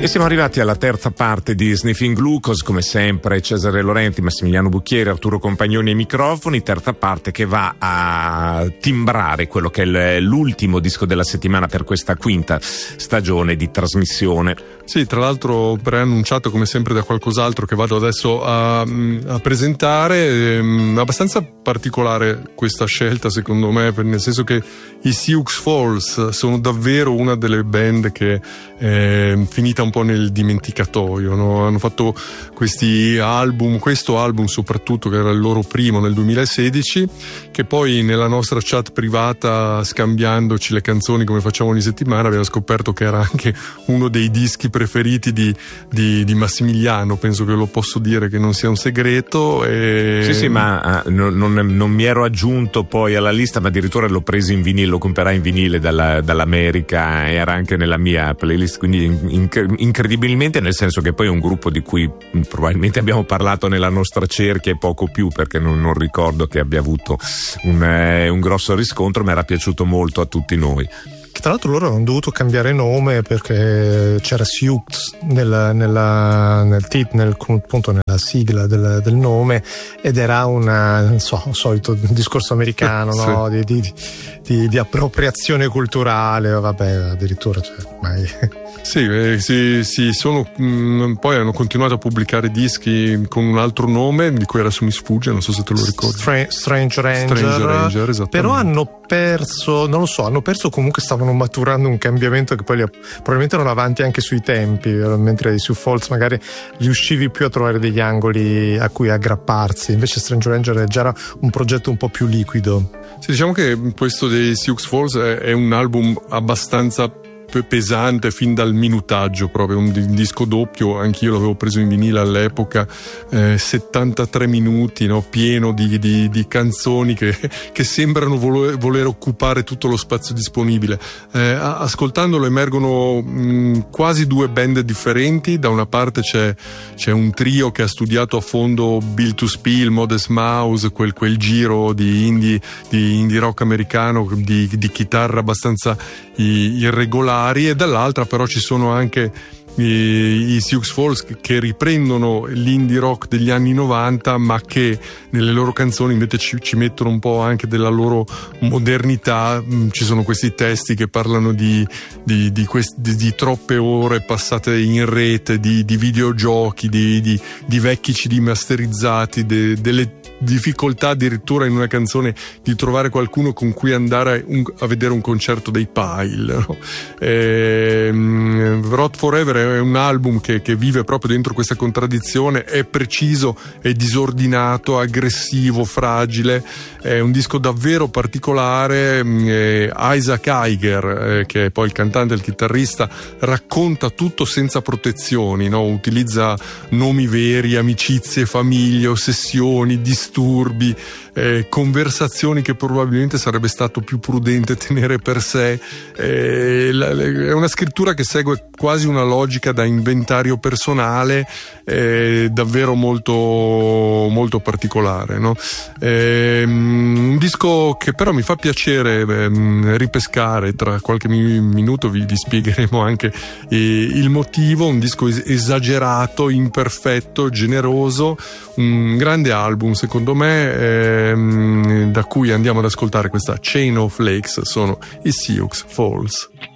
E siamo arrivati alla terza parte di Sniffing Glucose, come sempre Cesare Lorenti, Massimiliano Bucchieri, Arturo Compagnoni ai microfoni. Terza parte che va a timbrare quello che è l'ultimo disco della settimana per questa quinta stagione di trasmissione. Sì, tra l'altro preannunciato come sempre da qualcos'altro che vado adesso a presentare. Abbastanza particolare questa scelta secondo me, nel senso che i Sioux Falls sono davvero una delle band che è finita un po' nel dimenticatoio, no? Hanno fatto questi album, questo album soprattutto, che era il loro primo nel 2016, che poi nella nostra chat privata, scambiandoci le canzoni come facciamo ogni settimana, abbiamo scoperto che era anche uno dei dischi preferiti di Massimiliano. Penso che lo posso dire, che non sia un segreto. Sì, ma non mi ero aggiunto poi alla lista, ma addirittura l'ho preso in vinile, lo comperai in vinile dall'America, era anche nella mia playlist, quindi incredibilmente, nel senso che poi è un gruppo di cui probabilmente abbiamo parlato nella nostra cerchia e poco più, perché non ricordo che abbia avuto un grosso riscontro, ma era piaciuto molto a tutti noi. Tra l'altro loro hanno dovuto cambiare nome perché c'era Sioux nella sigla del nome, ed era un solito discorso americano, sì. No? di appropriazione culturale, vabbè, addirittura, mai. Sì, sono poi hanno continuato a pubblicare dischi con un altro nome di cui adesso mi sfugge, non so se te lo ricordi. Strange Ranger, esattamente. Però hanno perso, non lo so, comunque stavano maturando un cambiamento che poi probabilmente erano avanti anche sui tempi, mentre su Falls magari riuscivi più a trovare degli angoli a cui aggrapparsi, invece Strange Ranger già era un progetto un po' più liquido. Sì, diciamo che questo dei Sioux Falls è un album abbastanza pesante fin dal minutaggio, proprio un disco doppio, anch'io l'avevo preso in vinile all'epoca, 73 minuti, no? Pieno di canzoni che sembrano voler occupare tutto lo spazio disponibile. Ascoltandolo emergono quasi due band differenti. Da una parte c'è un trio che ha studiato a fondo Bill to Spill, Modest Mouse, quel giro di indie rock americano, di chitarra abbastanza irregolari, e dall'altra però ci sono anche i Sioux Falls che riprendono l'indie rock degli anni 90, ma che nelle loro canzoni invece ci mettono un po' anche della loro modernità. Ci sono questi testi che parlano di troppe ore passate in rete, di videogiochi, di vecchi CD masterizzati, delle difficoltà addirittura in una canzone di trovare qualcuno con cui andare a vedere un concerto dei Pile, no? Rot Forever è un album che vive proprio dentro questa contraddizione, è preciso, è disordinato, aggressivo, fragile, è un disco davvero particolare. Isaac Eiger, che è poi il cantante e il chitarrista, racconta tutto senza protezioni, no? Utilizza nomi veri, amicizie, famiglie, ossessioni, disturbi, conversazioni che probabilmente sarebbe stato più prudente tenere per sé. È una scrittura che segue quasi una logica da inventario personale, davvero molto, molto particolare, no? Un disco che però mi fa piacere ripescare. Tra qualche minuto vi spiegheremo anche il motivo. Un disco esagerato, imperfetto, generoso, un grande album secondo me, da cui andiamo ad ascoltare questa Chain of Lakes. Sono i Sioux Falls.